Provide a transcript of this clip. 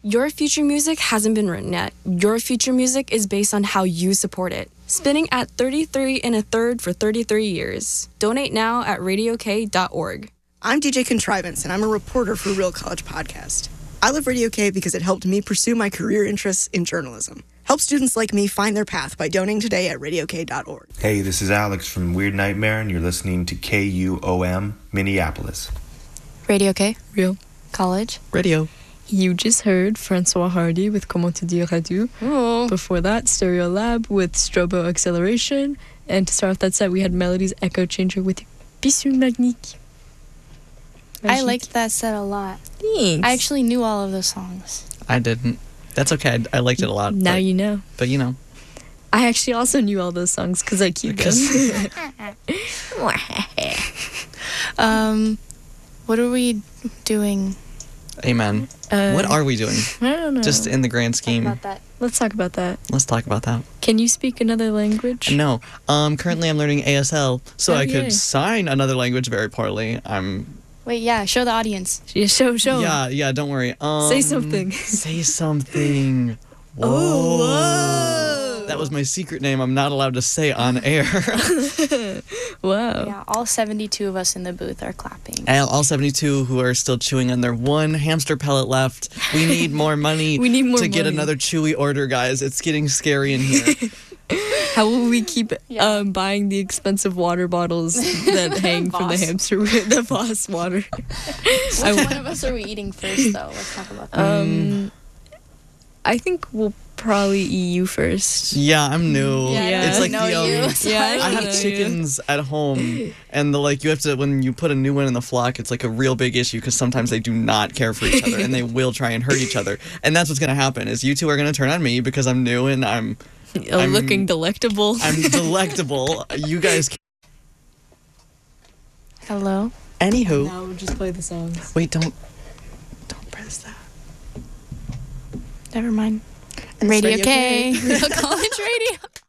Your future music hasn't been written yet. Your future music is based on how you support it. Spinning at 33 1/3 for 33 years. Donate now at radiok.org. I'm DJ Contrivance, and I'm a reporter for Real College Podcast. I love Radio K because it helped me pursue my career interests in journalism. Help students like me find their path by donating today at radiok.org. Hey, this is Alex from Weird Nightmare, and you're listening to KUOM, Minneapolis. Radio K. Real College. Radio. You just heard Francois Hardy with Comment te dire adieu. Oh. Before that, Stereo Lab with Strobo Acceleration. And to start off that set, we had Melody's Echo Changer with Bisou Magnique. I liked that set a lot. Thanks. I actually knew all of those songs. I didn't. That's okay. I liked it a lot. Now you know. But you know. I actually also knew all those songs because I queued them. What are we doing? Amen. What are we doing? I don't know. Just in the grand scheme. Let's talk about that. Let's talk about that. Can you speak another language? No. Currently I'm learning ASL, so I yay. could sign another language very poorly. Wait, yeah, show the audience. Yeah, show. Yeah, don't worry. Say something. Say something. Whoa. Oh, whoa. That was my secret name I'm not allowed to say on air. Wow. Yeah, all 72 of us in the booth are clapping. And all 72 who are still chewing on their one hamster pellet left. We need more money We need more to get money. another Chewy order, guys. It's getting scary in here. How will we keep buying the expensive water bottles that hang from the hamster? The Voss water. Which one of us are we eating first, though? Let's talk about that. I think we'll probably eat you first. Yeah, I'm new. Yeah, It's like know you. I have chickens at home, and you have to, when you put a new one in the flock, it's like a real big issue because sometimes they do not care for each other and they will try and hurt each other. And that's what's going to happen is you two are going to turn on me because I'm new and I'm looking delectable. I'm delectable. You guys. Hello? Anywho. Now we'll just play the songs. Wait, don't press that. Never mind. And Radio Radio K. K. Real College Radio.